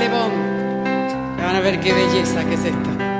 Le Bon. Van a ver qué belleza que es esta.